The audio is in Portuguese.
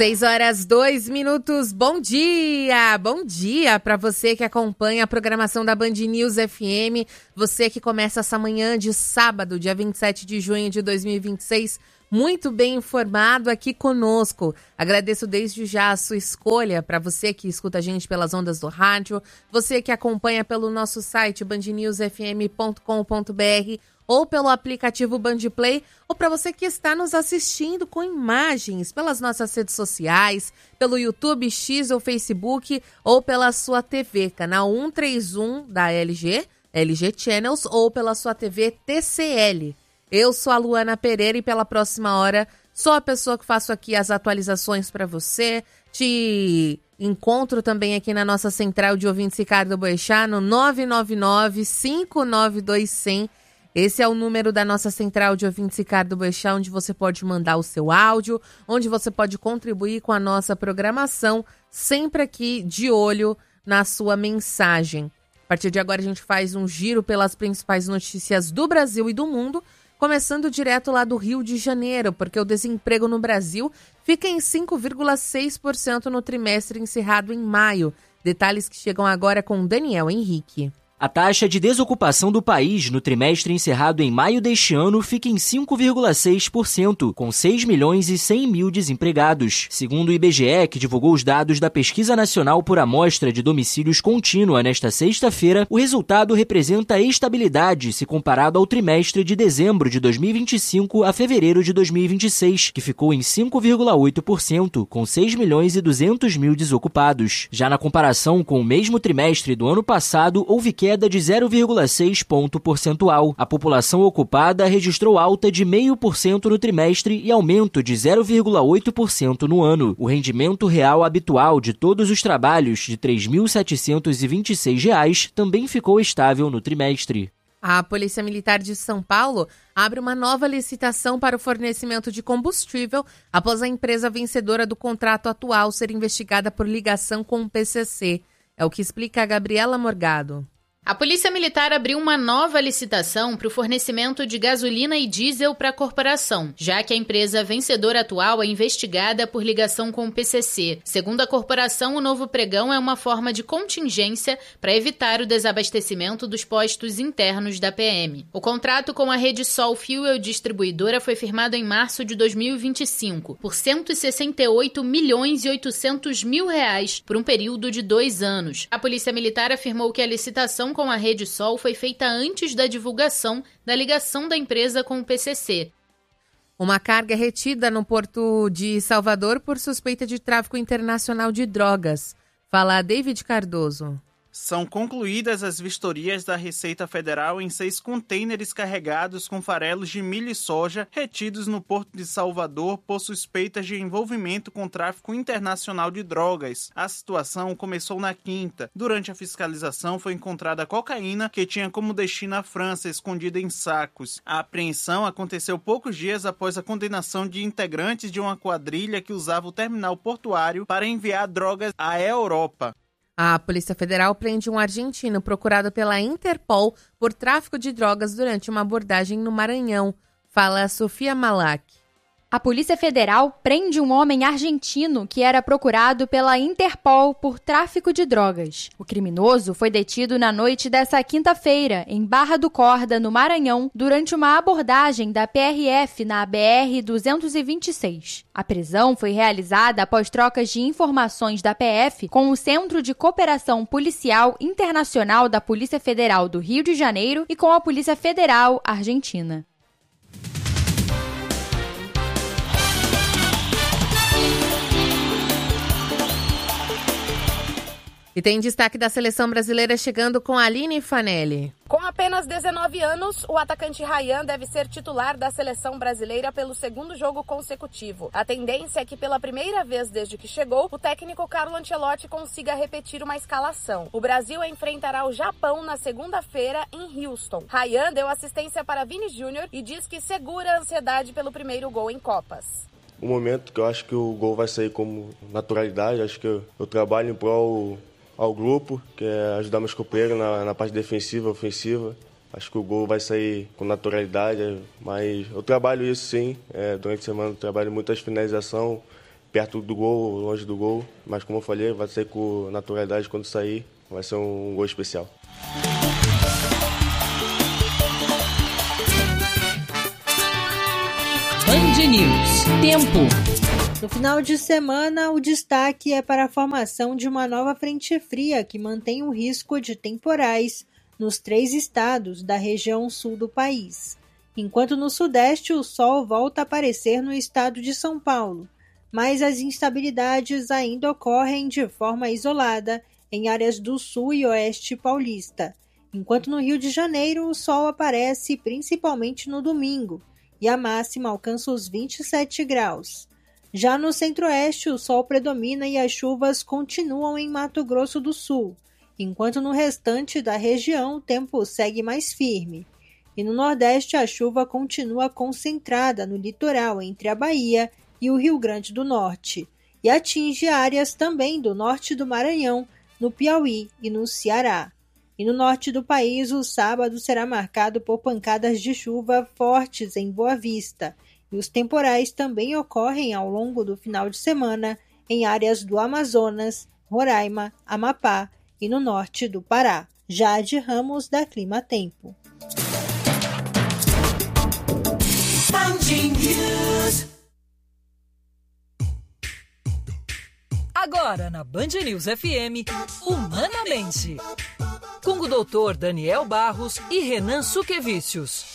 6h02. Bom dia! Bom dia para você que acompanha a programação da Band News FM, você que começa essa manhã de sábado, dia 27 de junho de 2026, muito bem informado aqui conosco. Agradeço desde já a sua escolha, para você que escuta a gente pelas ondas do rádio, você que acompanha pelo nosso site bandnewsfm.com.br ou pelo aplicativo Bandplay, ou para você que está nos assistindo com imagens pelas nossas redes sociais, pelo YouTube, X ou Facebook, ou pela sua TV, canal 131 da LG Channels, ou pela sua TV TCL. Eu sou a Luana Pereira e pela próxima hora sou a pessoa que faço aqui as atualizações para você. Te encontro também aqui na nossa central de ouvintes Ricardo Boechat no 999-592-100. Esse é o número da nossa central de ouvintes Ricardo Boechat, onde você pode mandar o seu áudio, onde você pode contribuir com a nossa programação, sempre aqui de olho na sua mensagem. A partir de agora a gente faz um giro pelas principais notícias do Brasil e do mundo, começando direto lá do Rio de Janeiro, porque o desemprego no Brasil fica em 5,6% no trimestre encerrado em maio. Detalhes que chegam agora com Daniel Henrique. A taxa de desocupação do país no trimestre encerrado em maio deste ano fica em 5,6%, com 6 milhões e 100 mil desempregados. Segundo o IBGE, que divulgou os dados da Pesquisa Nacional por Amostra de Domicílios Contínua nesta sexta-feira, o resultado representa estabilidade se comparado ao trimestre de dezembro de 2025 a fevereiro de 2026, que ficou em 5,8%, com 6 milhões e 200 mil desocupados. Já na comparação com o mesmo trimestre do ano passado, houve queda de 0,6 ponto percentual. A população ocupada registrou alta de 0,5% no trimestre e aumento de 0,8% no ano. O rendimento real habitual de todos os trabalhos, de R$ 3.726, também ficou estável no trimestre. A Polícia Militar de São Paulo abre uma nova licitação para o fornecimento de combustível após a empresa vencedora do contrato atual ser investigada por ligação com o PCC. É o que explica a Gabriela Morgado. A Polícia Militar abriu uma nova licitação para o fornecimento de gasolina e diesel para a corporação, já que a empresa vencedora atual é investigada por ligação com o PCC. Segundo a corporação, o novo pregão é uma forma de contingência para evitar o desabastecimento dos postos internos da PM. O contrato com a Rede Sol Fuel Distribuidora foi firmado em março de 2025 por R$ 168 milhões e 800 mil por um período de 2 anos. A Polícia Militar afirmou que a licitação com a Rede Sol foi feita antes da divulgação da ligação da empresa com o PCC. Uma carga retida no porto de Salvador por suspeita de tráfico internacional de drogas. Fala David Cardoso. São concluídas as vistorias da Receita Federal em 6 contêineres carregados com farelos de milho e soja retidos no Porto de Salvador por suspeitas de envolvimento com tráfico internacional de drogas. A situação começou na quinta. Durante a fiscalização foi encontrada cocaína que tinha como destino a França, escondida em sacos. A apreensão aconteceu poucos dias após a condenação de integrantes de uma quadrilha que usava o terminal portuário para enviar drogas à Europa. A Polícia Federal prende um argentino procurado pela Interpol por tráfico de drogas durante uma abordagem no Maranhão. Fala Sofia Malak. A Polícia Federal prende um homem argentino que era procurado pela Interpol por tráfico de drogas. O criminoso foi detido na noite dessa quinta-feira, em Barra do Corda, no Maranhão, durante uma abordagem da PRF na BR-226. A prisão foi realizada após trocas de informações da PF com o Centro de Cooperação Policial Internacional da Polícia Federal do Rio de Janeiro e com a Polícia Federal Argentina. E tem destaque da seleção brasileira chegando com a Aline Fanelli. Com apenas 19 anos, o atacante Ryan deve ser titular da seleção brasileira pelo 2º jogo consecutivo. A tendência é que pela primeira vez desde que chegou, o técnico Carlo Ancelotti consiga repetir uma escalação. O Brasil enfrentará o Japão na segunda-feira em Houston. Ryan deu assistência para Vini Júnior e diz que segura a ansiedade pelo primeiro gol em Copas. O momento que eu acho que o gol vai sair como naturalidade, acho que eu trabalho em prol ao grupo, que é ajudar meus companheiros na parte defensiva, ofensiva. Acho que o gol vai sair com naturalidade, mas eu trabalho isso sim. Durante a semana eu trabalho muitas finalização, perto do gol, longe do gol. Mas como eu falei, vai sair com naturalidade quando sair. Vai ser um gol especial. Band News. Tempo. No final de semana, o destaque é para a formação de uma nova frente fria que mantém o risco de temporais nos 3 estados da região sul do país. Enquanto no sudeste o sol volta a aparecer no estado de São Paulo, mas as instabilidades ainda ocorrem de forma isolada em áreas do sul e oeste paulista. Enquanto no Rio de Janeiro o sol aparece principalmente no domingo e a máxima alcança os 27 graus. Já no centro-oeste o sol predomina e as chuvas continuam em Mato Grosso do Sul, enquanto no restante da região o tempo segue mais firme. E no Nordeste a chuva continua concentrada no litoral entre a Bahia e o Rio Grande do Norte, e atinge áreas também do norte do Maranhão, no Piauí e no Ceará. E no norte do país o sábado será marcado por pancadas de chuva fortes em Boa Vista, e os temporais também ocorrem ao longo do final de semana em áreas do Amazonas, Roraima, Amapá e no norte do Pará. Jade Ramos, da Clima Tempo. Agora na Band News FM, Humanamente, com o Dr. Daniel Barros e Renan Suquevicius.